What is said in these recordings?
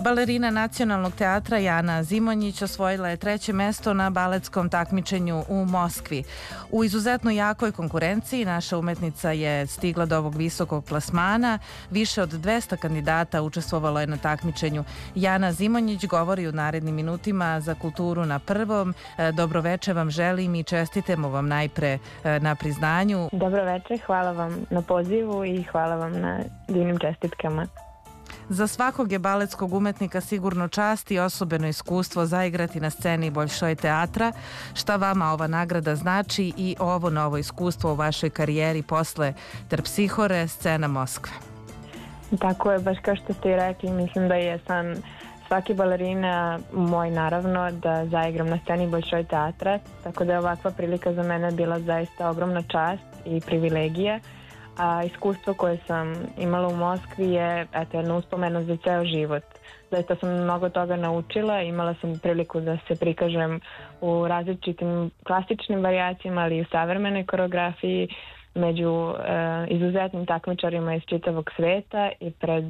Balerina Nacionalnog teatra Jana Zimonjić osvojila je 3. mesto na baletskom takmičenju u Moskvi. U izuzetno jakoj konkurenciji naša umetnica je stigla do ovog visokog plasmana. Više od 200 kandidata učestvovalo je na takmičenju. Jana Zimonjić govori u narednim minutima za Kulturu na prvom. Dobroveče vam želim i čestitemo vam najpre na priznanju. Dobroveče, hvala vam na pozivu i hvala vam na divnim čestitkama. Za svakog je baletskog umetnika sigurno čast i osobeno iskustvo zaigrati na sceni Bolšoj teatra. Šta vama ova nagrada znači i ovo novo iskustvo u vašoj karijeri posle Terpsihore, scena Moskve? Tako je, baš kao što ste i rekli, mislim da je san svake balerine, moj naravno, da zaigram na sceni Bolšoj teatra, tako da je ovakva prilika za mene bila zaista ogromna čast i privilegija. A iskustvo koje sam imala u Moskvi je jedna uspomena za ceo život. Zaista sam mnogo toga naučila, imala sam priliku da se prikažem u različitim klasičnim varijacijama, ali i u savremenoj koreografiji među izuzetnim takmičarima iz čitavog sveta i pred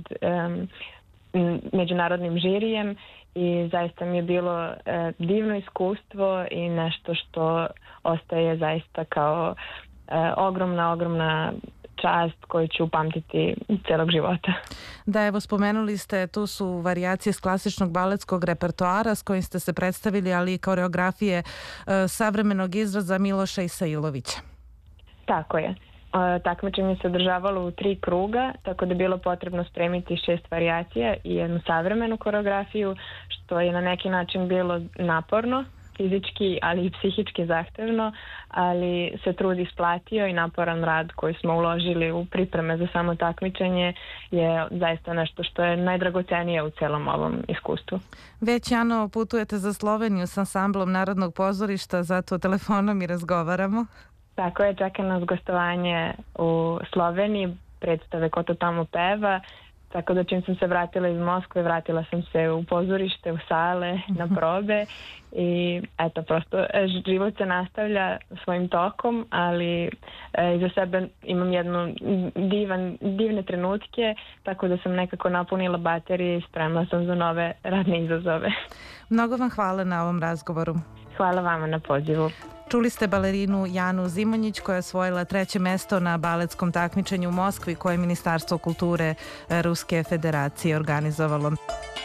međunarodnim žirijem i zaista mi je bilo divno iskustvo i nešto što ostaje zaista kao ogromna čast koju ću upamtiti celog života. Da, evo spomenuli ste, tu su varijacije s klasičnog baletskog repertoara s kojim ste se predstavili, ali i koreografije savremenog izraza Miloša Isailovića. Tako je. Takmičenje se održavalo u 3 kruga, tako da je bilo potrebno spremiti 6 varijacija i jednu savremenu koreografiju, što je na neki način bilo naporno, fizički, ali i psihički zahtevno, ali se trud isplatio i naporan rad koji smo uložili u pripreme za samo takmičenje je zaista nešto što je najdragocenije u celom ovom iskustvu. Već, Jano, putujete za Sloveniju s ansamblom Narodnog pozorišta, zato telefonom i razgovaramo. Tako je, čeka nas gostovanje u Sloveniji, predstave Ko to tamo peva, tako da čim sam se vratila iz Moskve, vratila sam se u pozorište, u sale, na probe i eto, prosto život se nastavlja svojim tokom, ali iza sebe imam divne trenutke, tako da sam nekako napunila baterije i spremna sam za nove radne izazove. Mnogo vam hvala na ovom razgovoru. Hvala vama na pozivu. Čuli ste balerinu Janu Zimonjić koja je osvojila 3. mesto na baletskom takmičenju u Moskvi koje je Ministarstvo kulture Ruske federacije organizovalo.